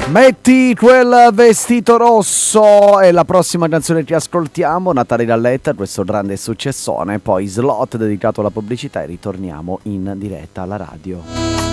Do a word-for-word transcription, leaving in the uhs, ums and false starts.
Metti quel vestito rosso è la prossima canzone che ascoltiamo, Natale Galletta, questo grande successone, poi slot dedicato alla pubblicità e ritorniamo in diretta alla radio.